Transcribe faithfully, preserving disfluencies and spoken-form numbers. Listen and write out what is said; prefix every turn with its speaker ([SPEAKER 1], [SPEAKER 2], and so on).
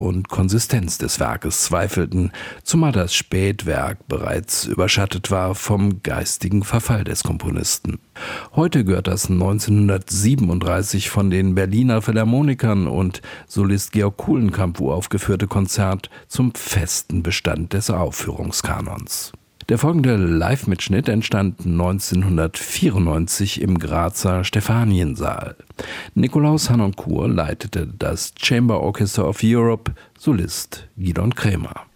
[SPEAKER 1] und Konsistenz des Werkes zweifelten, zumal das Spätwerk bereits überschattet war vom geistigen Verfall des Komponisten. Heute gehört das neunzehnhundertsiebenunddreißig von den Berliner Philharmonikern und Solist Georg Kulenkampff uraufgeführte Konzert zum festen Bestand des Aufführungskanons. Der folgende Live-Mitschnitt entstand neunzehnhundertvierundneunzig im Grazer Stephaniensaal. Nikolaus Harnoncourt leitete das Chamber Orchestra of Europe, Solist Gidon Kremer.